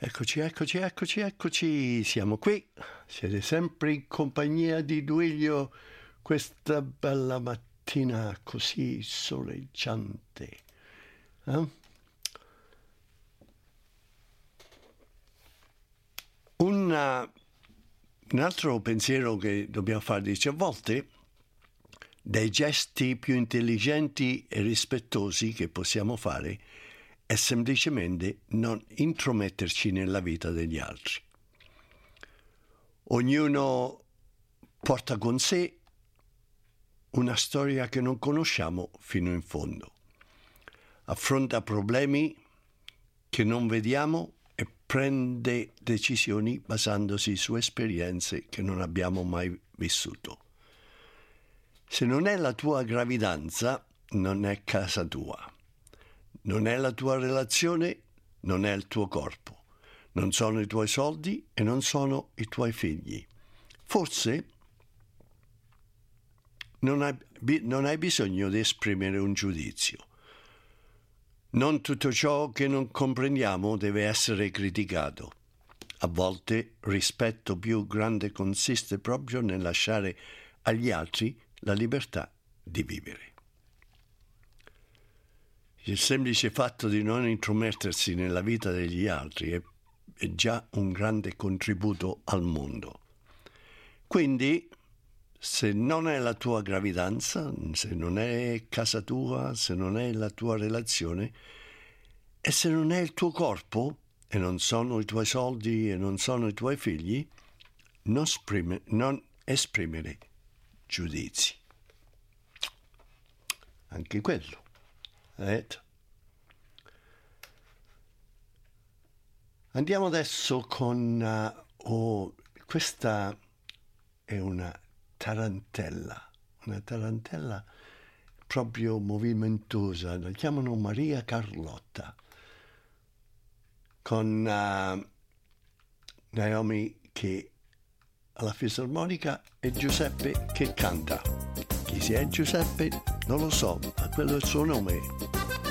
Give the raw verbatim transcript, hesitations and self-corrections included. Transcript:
Eccoci, eccoci, eccoci, eccoci, siamo qui, siete sempre in compagnia di Duilio questa bella mattina così soleggiante. Eh? Una, un altro pensiero che dobbiamo fare dice, a volte dei gesti più intelligenti e rispettosi che possiamo fare è semplicemente non intrometterci nella vita degli altri. Ognuno porta con sé una storia che non conosciamo fino in fondo. Affronta problemi che non vediamo e prende decisioni basandosi su esperienze che non abbiamo mai vissuto. Se non è la tua gravidanza, non è casa tua. Non è la tua relazione, non è il tuo corpo. Non sono i tuoi soldi e non sono i tuoi figli. Forse non hai, non hai bisogno di esprimere un giudizio. Non tutto ciò che non comprendiamo deve essere criticato. A volte rispetto più grande consiste proprio nel lasciare agli altri la libertà di vivere. Il semplice fatto di non intromettersi nella vita degli altri è, è già un grande contributo al mondo. Quindi, se non è la tua gravidanza, se non è casa tua, se non è la tua relazione, e se non è il tuo corpo, e non sono i tuoi soldi, e non sono i tuoi figli, non, esprime, non esprimere giudizi. Anche quello. Eh? Andiamo adesso con uh, oh, questa è una tarantella, una tarantella proprio movimentosa, la chiamano Maria Carlotta, con uh, Naomi che alla fisarmonica e Giuseppe che canta. Chi sia Giuseppe non lo so, ma quello è il suo nome.